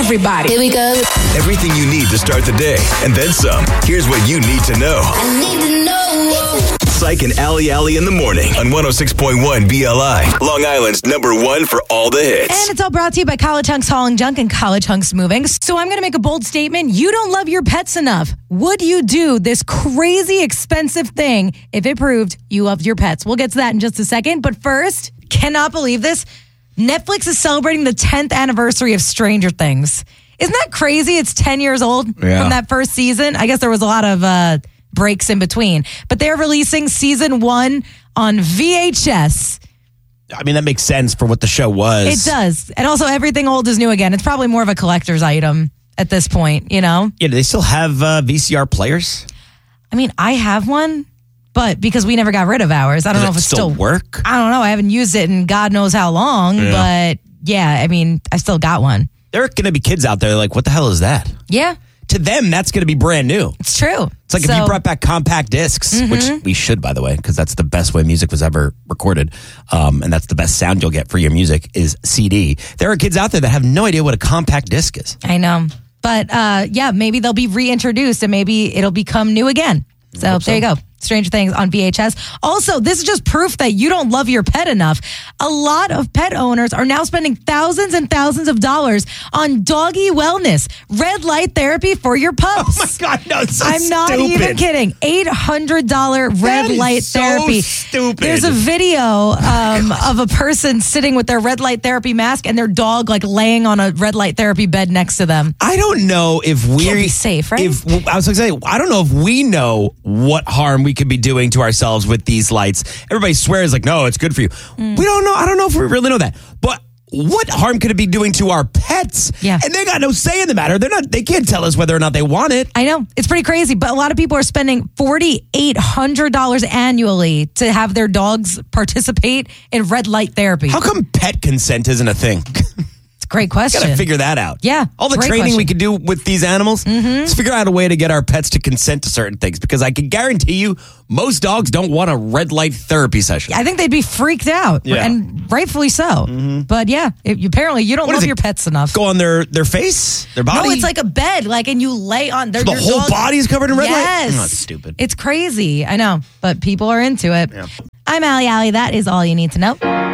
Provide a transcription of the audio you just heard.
everybody. Here we go. Everything you need to start the day, and then some. Here's what you need to know. I need to know. Psych and Ali in the morning on 106.1 BLI. Long Island's #1 for all the hits. And it's all brought to you by College Hunks Hauling Junk and College Hunks Moving. So I'm going to make a bold statement. You don't love your pets enough. Would you do this crazy expensive thing if it proved you loved your pets? We'll get to that in just a second. But first, cannot believe this. Netflix is celebrating the 10th anniversary of Stranger Things. Isn't that crazy? It's 10 years old from that first season. I guess there was a lot of breaks in between. But they're releasing season 1 on VHS. I mean, that makes sense for what the show was. It does. And also, everything old is new again. It's probably more of a collector's item at this point, you know? Yeah, do they still have VCR players? I mean, I have one, but because we never got rid of ours, I don't know if it still work. I don't know. I haven't used it in God knows how long, but yeah, I mean, I still got one. There are going to be kids out there like, what the hell is that? Yeah. To them, that's going to be brand new. It's true. It's like if you brought back compact discs, which we should, by the way, because that's the best way music was ever recorded. And that's the best sound you'll get for your music is CD. There are kids out there that have no idea what a compact disc is. I know. But yeah, maybe they'll be reintroduced and maybe it'll become new again. So there you go. Stranger Things on VHS. Also, this is just proof that you don't love your pet enough. A lot of pet owners are now spending thousands and thousands of dollars on doggy wellness, red light therapy for your pups. Oh my God, no, it's so I'm not even kidding. $800 red light therapy. Stupid. There's a video of a person sitting with their red light therapy mask and their dog like laying on a red light therapy bed next to them. I don't know if we're Can't be safe, right? I was going to say, I don't know if we know what harm we could be doing to ourselves with these lights. Everybody swears like, no, it's good for you. We don't know. I don't know if we really know that. But what harm could it be doing to our pets? Yeah. And they got no say in the matter. They can't tell us whether or not they want it. I know. It's pretty crazy. But a lot of people are spending $4,800 annually to have their dogs participate in red light therapy. How come pet consent isn't a thing? Great question. Got to figure that out. Yeah. All the training we could do with these animals, let's figure out a way to get our pets to consent to certain things because I can guarantee you most dogs don't want a red light therapy session. I think they'd be freaked out, and rightfully so. But yeah, apparently you don't love your pets enough. Go on their face, their body? No, it's like a bed, and you lay on their the whole body is covered in red light? Yes. Oh, that's stupid. It's crazy. I know, but people are into it. Yeah. I'm Ali. That is all you need to know.